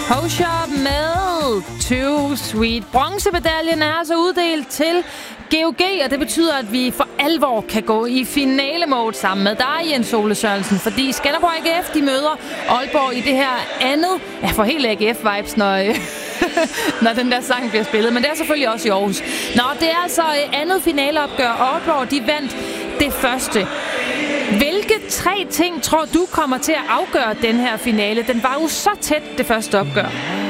Hosher med Too Sweet. Bronzemedaljen er altså uddelt til GOG, og det betyder, at vi for alvor kan gå i finale-mode sammen med dig, Jens Ole Sørensen, fordi Skanderborg AGF, de møder Aalborg i det her andet, jeg får helt AGF-vibes, når den der sang bliver spillet, men det er selvfølgelig også i Aarhus. Nå, det er altså andet finaleopgør. Aalborg, de vandt det første. Hvilke 3 ting tror du kommer til at afgøre den her finale? Den var jo så tæt, det første opgør.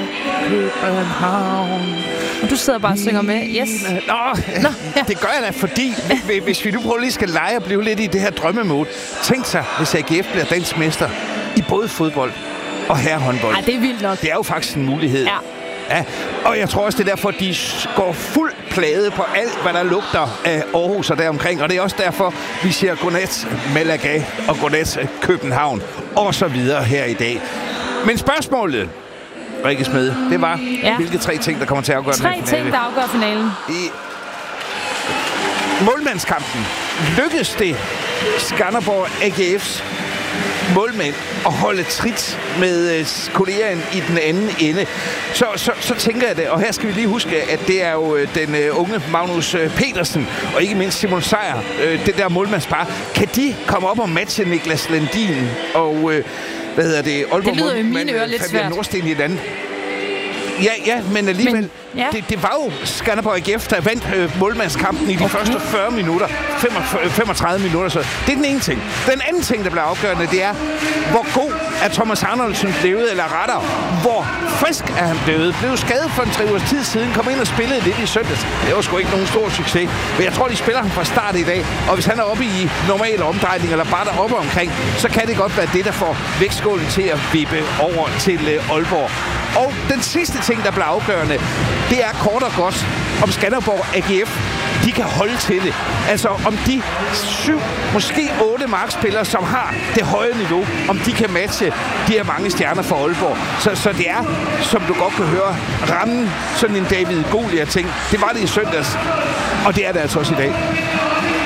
Og du sidder bare og synger med. Yes. Nå, ja. Det gør jeg da, fordi hvis vi nu prøver lige skal lege og blive lidt i det her drømmemode. Tænk sig, hvis AGF bliver dansk mester i både fodbold og herrehåndbold. Ja, det er vildt nok. Det er jo faktisk en mulighed. Ja. Ja, og jeg tror også, det er derfor, de går fuld plade på alt, hvad der lugter af Aarhus og deromkring. Og det er også derfor, vi siger godnat Malaga og godnat København og så videre her i dag. Men spørgsmålet, Rikke Smed, det var, hvilke 3 ting, der kommer til at afgøre den her finale? 3 ting, der afgør finalen. I målmandskampen lykkedes det Skanderborg AGF's målmænd at holde trit med kollegaen i den anden ende. Så tænker jeg det, og her skal vi lige huske, at det er jo den unge Magnus Petersen, og ikke mindst Simon Sejer, det der målmandspar. Kan de komme op og matche Niklas Landin og Aalborg? Det lyder i mine ører lidt svært. Nordsten i et andet. Ja, men alligevel, det var jo Skanderborg AGF, der vandt målmandskampen i de første 40 minutter, 35 minutter. Så det er den ene ting. Den anden ting, der bliver afgørende, det er, hvor god er Thomas Arnoldsen blevet, eller rettere, hvor frisk er han blevet. Blev skadet for en 3 ugers tid siden, kom ind og spillede lidt i søndags. Det var sgu ikke nogen stor succes, men jeg tror, de spiller ham fra start i dag. Og hvis han er oppe i normale omdrejninger, eller bare deroppe omkring, så kan det godt være det, der får vægtskålen til at vippe over til Aalborg. Og den sidste ting, der bliver afgørende, det er kort og godt, om Skanderborg AGF, de kan holde til det. Altså om de 7, måske 8 markspillere, som har det høje niveau, om de kan matche de her mange stjerner for Aalborg. Så det er, som du godt kan høre, rammen sådan en David Goliat-ting. Det var det i søndags, og det er det altså også i dag.